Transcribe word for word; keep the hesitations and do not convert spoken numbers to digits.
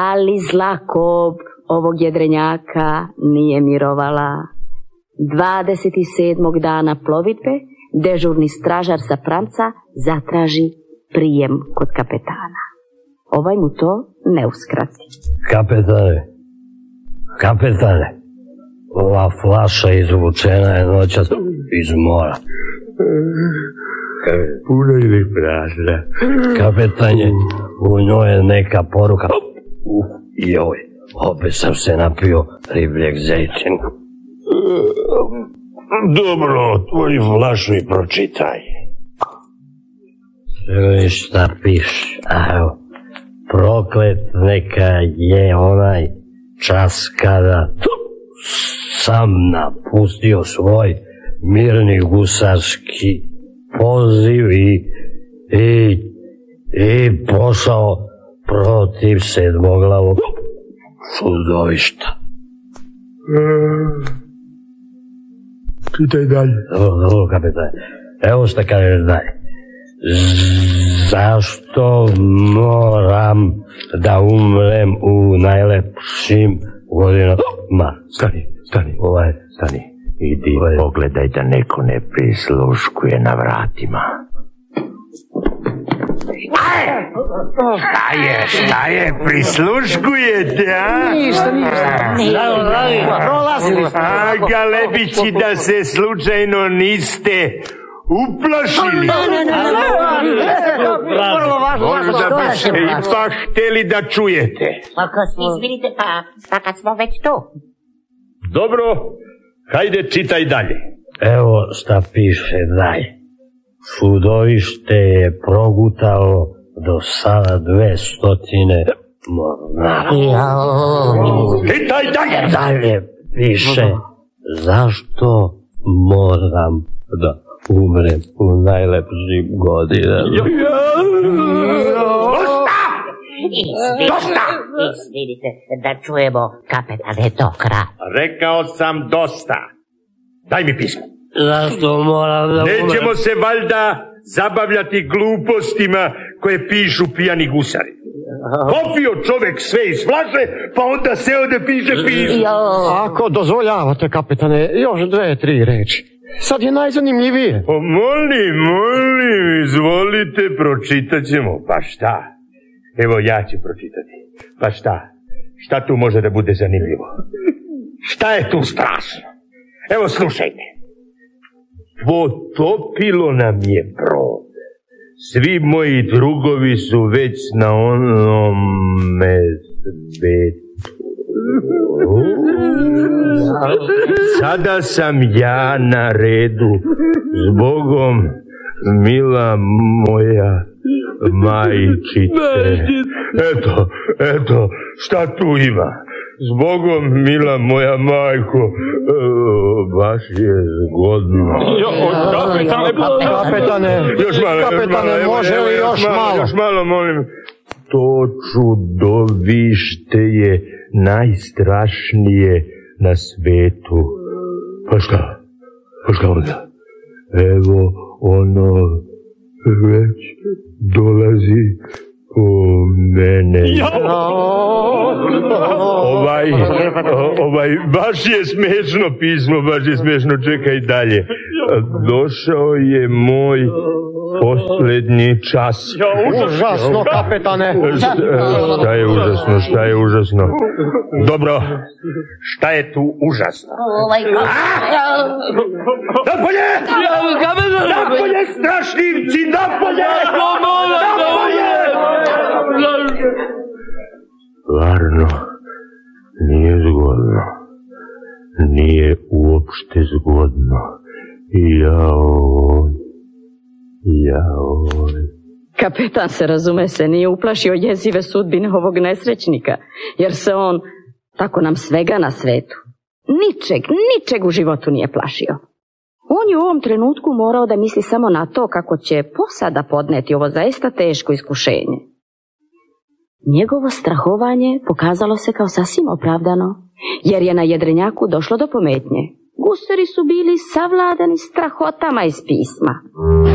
ali zla kob ovog jedrenjaka nije mirovala. Dvadeset sedmog dana plovidbe dežurni stražar sa pramca zatraži prijem kod kapetana. Ovaj mu to ne uskrati. Kapetane, kapetane, ova flaša izvučena je noćas iz mora. Puno ili prazna? Kapetanje, u njoj je neka poruka. Uh, joj, opet sam se napio ribljeg zejtina. Dobro, otvori flašu i pročitaj. Sve šta piše, a evo, proklet neka je onaj čas kada sam napustio svoj mirni gusarski poziv i, i, i pošao protiv sedmoglavog čudovišta. Čitaj dalje. Dobro, dobro, kapetane. Evo šta kažeš dalje. Zašto moram da umrem u najlepšim godinama? Stani, stani, Ovaj, stani. Idi, ovaj. pogledaj da neko ne prisluškuje na vratima. Šta je, šta je, prisluškujete, a? Ništa, ništa. Prolazili smo. A, galebići, da se slučajno niste uplašili. Možda biste ipak hteli da čujete. Izvinite, pa, pa kad smo već tu. Dobro, hajde čitaj dalje. evo šta piše dalje. Čudovište je progutalo do sada dve stotine mornara. Čitaj dalje. Dalje piše, zašto moram da umrem u najlepšim godinama. Dosta! Izvinite, da čujemo, kapetane, do kraja. Rekao sam dosta. Daj mi pismo. Zašto moram da umrem? Nećemo se valjda zabavljati glupostima koje pišu pijani gusari. Popio čovek sve iz flaše, pa onda seo da piše pismo. Ako dozvoljavate, kapetane, još dve, tri reči. Sad je najzanimljivije. O, molim, molim, izvolite, pročitat ćemo. Pa šta? Evo, ja ću pročitati. Pa šta? Šta tu može da bude zanimljivo? Šta je tu strašno? Evo, slušajte. Potopilo nam je brod. Svi moji drugovi su već na onome svetu. Sada sam ja na redu. Zbogom, mila moja majčice. Eto, eto, šta tu ima? Zbogom, mila moja majko, e, baš je zgodno. Jo, kapetane, kapetane, Još malo, još kapetane, malo, evo, može evo, li još još malo, malo? još malo, molim. To čudovište je najstrašnije na svetu. Pa šta? Pa šta onda? Evo, ono već dolazi po mene. Ovaj, ovaj, baš je smešno pismo, baš je smešno, čekaj dalje. Došao je moj poslednji čas. Užasno, kapetane. Šta je užasno, šta je užasno? Dobro, šta je tu užasno? Napolje! Napolje, strašljivci, napolje! Napolje! Varno, nije zgodno. Nije uopšte zgodno. Jao, jao. Kapetan se, razume se, nije uplašio jezive sudbine ovog nesrećnika, jer se on, tako nam svega na svetu, ničeg, ničeg u životu nije plašio. On je u ovom trenutku morao da misli samo na to kako će posada podneti ovo zaista teško iskušenje. Njegovo strahovanje pokazalo se kao sasvim opravdano, jer je na jedrenjaku došlo do pometnje. Gusari su bili savladani strahotama iz pisma.